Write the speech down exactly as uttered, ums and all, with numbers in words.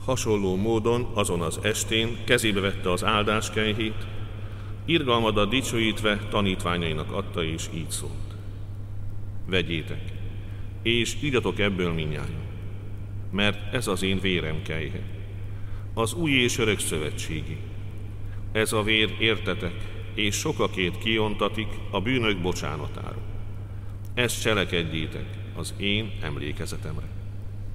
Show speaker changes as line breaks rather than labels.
Hasonló módon azon az estén kezébe vette az áldáskejhét, irgalmadat dicsőítve tanítványainak adta, és így szólt: vegyétek, és igyatok ebből mindnyájan, mert ez az én vérem kejhe, az új és örök szövetségi. Ez a vér értetek, és sokakét kiontatik a bűnök bocsánatára. Ezt cselekedjétek az én emlékezetemre.